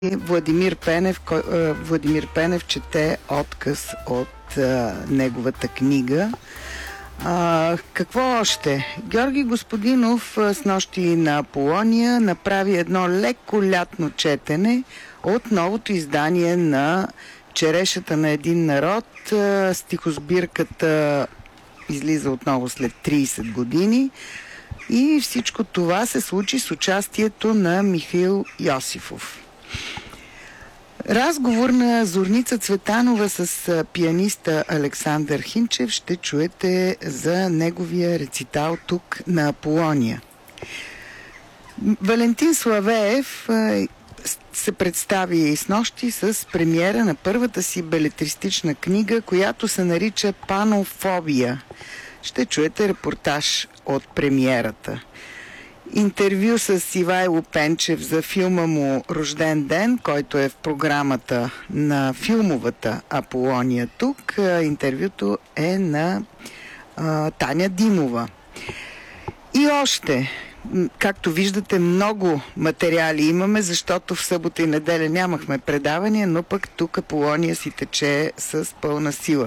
Владимир Пенев чете откъс от неговата книга. Какво още? Георги Господинов снощи на Аполония направи едно леко лятно четене от новото издание на Черешата на един народ. Стихосбирката излиза отново след 30 години. И всичко това се случи с участието на Михаил Йосифов. Разговор на Зорница Цветанова с пианиста Александър Хинчев ще чуете за неговия рецитал тук на Аполония. Валентин Славеев се представи снощи с премиера на първата си белетристична книга, която се нарича Панофобия. Ще чуете репортаж от премиерата. Интервю с Ивайло Пенчев за филма му "Рожден ден", който е в програмата на филмовата Аполония тук. Интервюто е на Таня Димова. И още, както виждате, много материали имаме, защото в събота и неделя нямахме предавания, но пък тук Аполония си тече с пълна сила.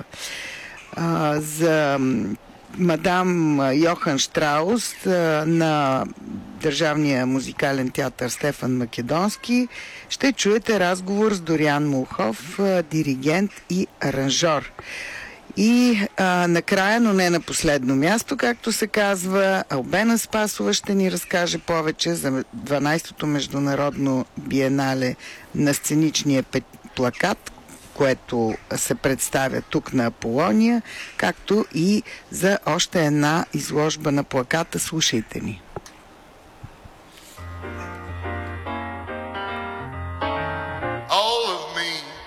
За мадам Йохан Штраус на Държавния музикален театър Стефан Македонски ще чуете разговор с Дориан Мулхов, диригент и аранжор. И накрая, но не на последно място, както се казва, Албена Спасова ще ни разкаже повече за 12-то международно биенале на сценичния плакат, което се представя тук на Аполония, както и за още една изложба на плаката. Слушайте ни.